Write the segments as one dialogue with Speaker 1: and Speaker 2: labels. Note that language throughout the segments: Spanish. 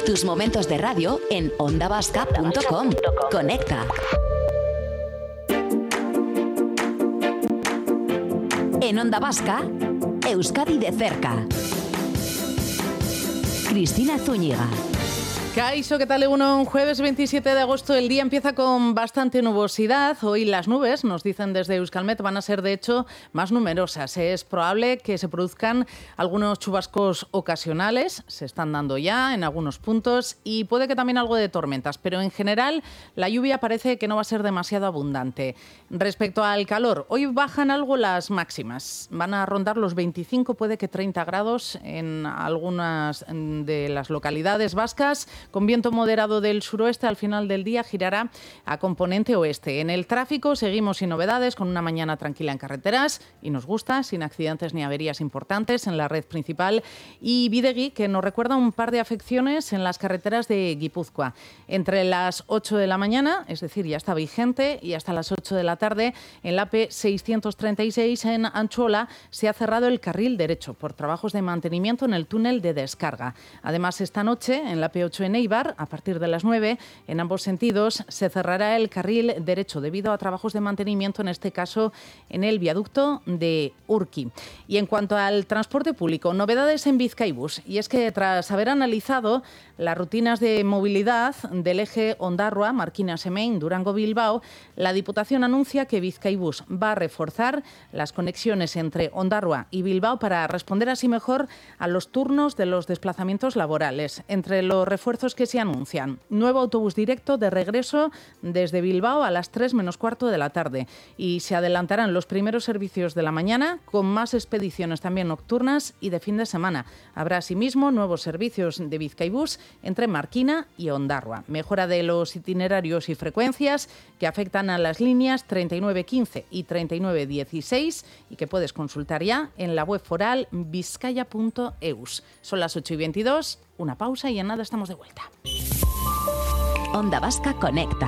Speaker 1: Tus momentos de radio en ondavasca.com. Conecta. En Onda Vasca, Euskadi de cerca. Cristina Zúñiga.
Speaker 2: Kaixo, ¿qué tal? Un jueves 27 de agosto, el día empieza con bastante nubosidad. Hoy las nubes, nos dicen desde Euskalmet, van a ser de hecho más numerosas. Es probable que se produzcan algunos chubascos ocasionales, se están dando ya en algunos puntos, y puede que también algo de tormentas, pero en general la lluvia parece que no va a ser demasiado abundante. Respecto al calor, hoy bajan algo las máximas, van a rondar los 25, puede que 30 grados en algunas de las localidades vascas, con viento moderado del suroeste. Al final del día girará a componente oeste. En el tráfico seguimos sin novedades, con una mañana tranquila en carreteras, y nos gusta, sin accidentes ni averías importantes en la red principal, y Bidegi, que nos recuerda un par de afecciones en las carreteras de Guipúzcoa. Entre las 8 de la mañana, es decir, ya está vigente, y hasta las 8 de la tarde, en la P636 en Antxola se ha cerrado el carril derecho por trabajos de mantenimiento en el túnel de descarga. Además, esta noche, en la P8 en Eibar, a partir de las 9, en ambos sentidos, se cerrará el carril derecho debido a trabajos de mantenimiento, en este caso en el viaducto de Urki. Y en cuanto al transporte público, novedades en Bizkaibus. Y es que tras haber analizado las rutinas de movilidad del eje Ondarroa, Markina-Semein, Durango-Bilbao, la Diputación anuncia que Bizkaibus va a reforzar las conexiones entre Ondarroa y Bilbao para responder así mejor a los turnos de los desplazamientos laborales. Entre los refuerzos que se anuncian: nuevo autobús directo de regreso desde Bilbao a las 3 menos cuarto de la tarde, y se adelantarán los primeros servicios de la mañana, con más expediciones también nocturnas y de fin de semana. Habrá asimismo nuevos servicios de Bizkaibus entre Markina y Ondarroa. Mejora de los itinerarios y frecuencias que afectan a las líneas 3915 y 3916 y que puedes consultar ya en la web foral bizkaia.eus. Son las 8:22, una pausa y en nada estamos de vuelta.
Speaker 1: Onda Vasca Conecta.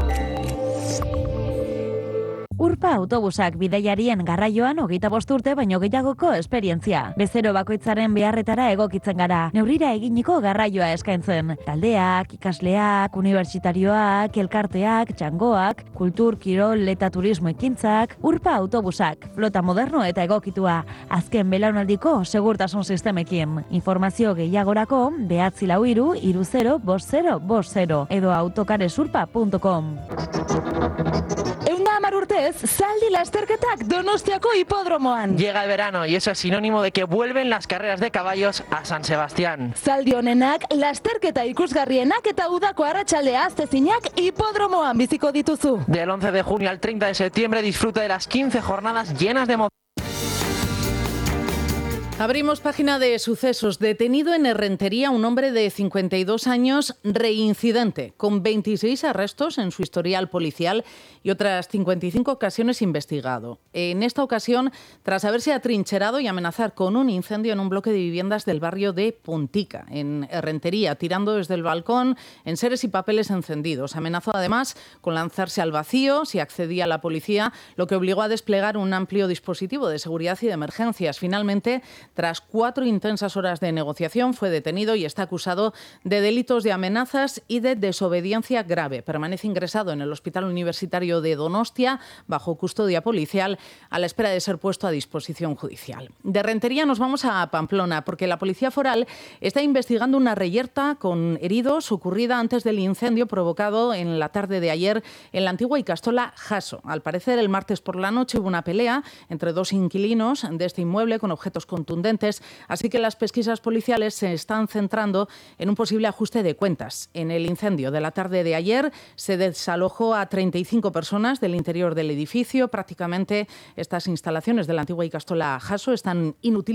Speaker 3: Urpa autobusak bidaiarien garraioan 25 urte baino gehiagoko esperientzia. Bezero bakoitzaren beharretara egokitzen gara. Neurrira eginiko garraioa eskaintzen. Taldeak, ikasleak, unibertsitarioak, elkarteak, txangoak, kultur, kirol eta turismo ekintzak. Urpa autobusak, flota moderno eta egokitua. Azken belaunaldiko segurtasun sistemekin. Informazio gehiagorako 943 305050 edo autocaresurpa.com. 10 urtez, zaldi lasterketak Donostiako hipodromoan.
Speaker 4: Llega el verano y eso es sinónimo de que vuelven las carreras de caballos a San Sebastián.
Speaker 3: Zaldi honenak, lasterketa ikusgarrienak eta udako arratsaldea aztezinak hipodromoan biziko dituzu.
Speaker 4: Del 11 de junio al 30 de septiembre disfruta de las 15 jornadas llenas de emoción.
Speaker 2: Abrimos página de sucesos. Detenido en Errentería un hombre de 52 años reincidente, con 26 arrestos en su historial policial y otras 55 ocasiones investigado. En esta ocasión, tras haberse atrincherado y amenazar con un incendio en un bloque de viviendas del barrio de Puntica, en Errentería, tirando desde el balcón enseres y papeles encendidos. Amenazó además con lanzarse al vacío si accedía a la policía, lo que obligó a desplegar un amplio dispositivo de seguridad y de emergencias. Finalmente, tras 4 intensas horas de negociación, fue detenido y está acusado de delitos de amenazas y de desobediencia grave. Permanece ingresado en el Hospital Universitario de Donostia bajo custodia policial a la espera de ser puesto a disposición judicial. De Rentería nos vamos a Pamplona porque la Policía Foral está investigando una reyerta con heridos ocurrida antes del incendio provocado en la tarde de ayer en la antigua Ikastola Jaso. Al parecer, el martes por la noche hubo una pelea entre 2 inquilinos de este inmueble con objetos contundentes, así que las pesquisas policiales se están centrando en un posible ajuste de cuentas. En el incendio de la tarde de ayer se desalojó a 35 personas del interior del edificio. Prácticamente estas instalaciones de la antigua Ikastola Jaso están inutilizadas